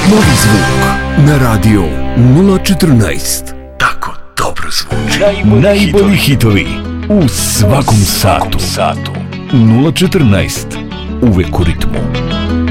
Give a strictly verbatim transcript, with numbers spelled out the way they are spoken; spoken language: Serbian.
Novi zvuk na radio nula četrnaest. Tako dobro zvuči. Najbolji, Najbolji hitovi u svakom satu. satu. nula četrnaest. Uvek u ritmu.